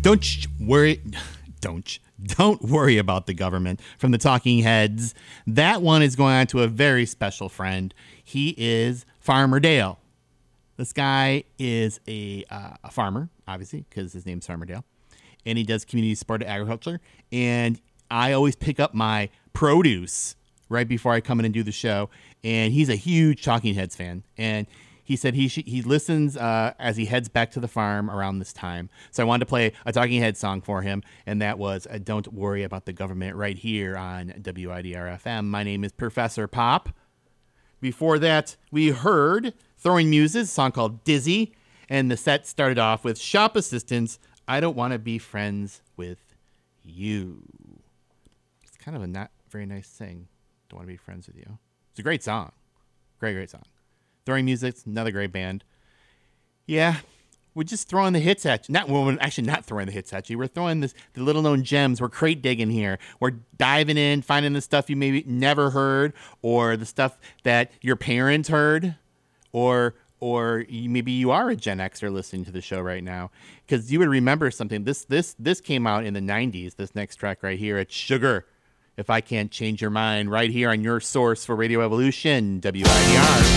worry. Don't worry about the government from the Talking Heads. That one is going on to a very special friend. He is Farmer Dale. This guy is a farmer, obviously, because his name's Farmer Dale. And he does community supported agriculture. And I always pick up my produce right before I come in and do the show. And he's a huge Talking Heads fan. And he said he listens as he heads back to the farm around this time. So I wanted to play a Talking Heads song for him, and that was Don't Worry About the Government right here on WIDR-FM. My name is Professor Pop. Before that, we heard Throwing Muses, a song called Dizzy, and the set started off with Shop Assistants, I Don't Want to Be Friends with You. It's kind of a not very nice thing. Don't want to be friends with you. It's a great song. Great song. Throwing Music, another great band. Yeah, we're just throwing the hits at you. Not throwing the hits at you. We're throwing the little known gems. We're crate digging here. We're diving in, finding the stuff you maybe never heard, or the stuff that your parents heard, or maybe you are a Gen Xer listening to the show right now, because you would remember something. This came out in the 90s. This next track right here, it's Sugar. If I Can't Change Your Mind, right here on your source for Radio Evolution, WIDR.